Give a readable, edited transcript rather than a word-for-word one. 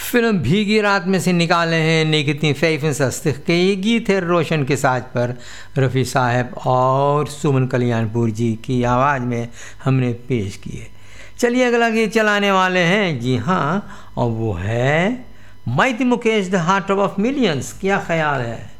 Film भीगी रात में से निकाले हैं निकिती फैफन सस्ते के ये गीत है रोशन के साज पर रफ़ी साहब और सुमन कल्याणपुर जी की आवाज़ में हमने पेश किए। चलिए अगला गीत चलाने वाले हैं, जी हाँ, और वो है mighty Mukesh the heart of millions. क्या ख्याल है?